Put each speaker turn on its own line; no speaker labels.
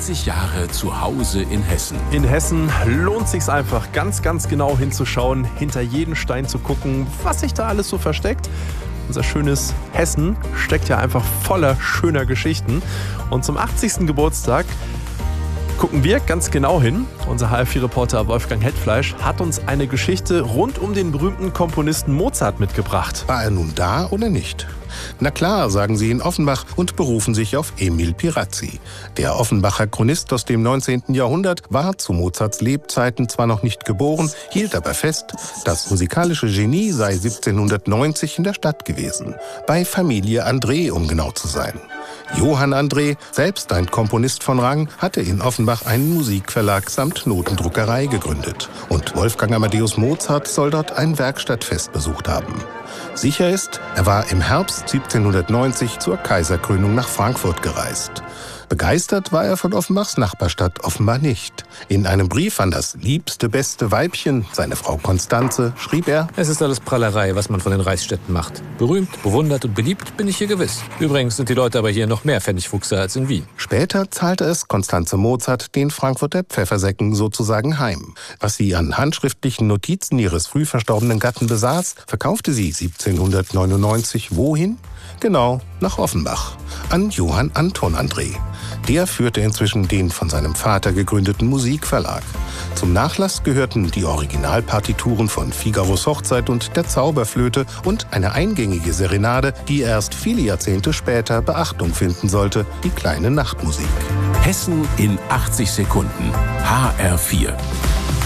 30 Jahre zu Hause in Hessen.
In Hessen lohnt es sich einfach, ganz, ganz genau hinzuschauen, hinter jeden Stein zu gucken, was sich da alles so versteckt. Unser schönes Hessen steckt ja einfach voller schöner Geschichten. Und zum 80. Geburtstag gucken wir ganz genau hin. Unser HR4-Reporter Wolfgang Hetfleisch hat uns eine Geschichte rund um den berühmten Komponisten Mozart mitgebracht.
War er nun da oder nicht? Na klar, sagen sie in Offenbach und berufen sich auf Emil Pirazzi. Der Offenbacher Chronist aus dem 19. Jahrhundert war zu Mozarts Lebzeiten zwar noch nicht geboren, hielt aber fest, das musikalische Genie sei 1790 in der Stadt gewesen. Bei Familie André, um genau zu sein. Johann André, selbst ein Komponist von Rang, hatte in Offenbach einen Musikverlag samt Notendruckerei gegründet. Und Wolfgang Amadeus Mozart soll dort ein Werkstattfest besucht haben. Sicher ist, er war im Herbst 1790 zur Kaiserkrönung nach Frankfurt gereist. Begeistert war er von Offenbachs Nachbarstadt offenbar nicht. In einem Brief an das liebste, beste Weibchen, seine Frau Konstanze, schrieb er:
Es ist alles Prahlerei, was man von den Reichsstädten macht. Berühmt, bewundert und beliebt bin ich hier gewiss. Übrigens sind die Leute aber hier noch mehr Pfennigfuchser als in Wien.
Später zahlte es Konstanze Mozart den Frankfurter Pfeffersäcken sozusagen heim. Was sie an handschriftlichen Notizen ihres früh verstorbenen Gatten besaß, verkaufte sie 1799 wohin? Genau, nach Offenbach, an Johann Anton André. Der führte inzwischen den von seinem Vater gegründeten Musikverlag. Zum Nachlass gehörten die Originalpartituren von Figaros Hochzeit und der Zauberflöte und eine eingängige Serenade, die erst viele Jahrzehnte später Beachtung finden sollte, die kleine Nachtmusik.
Hessen in 80 Sekunden. HR4.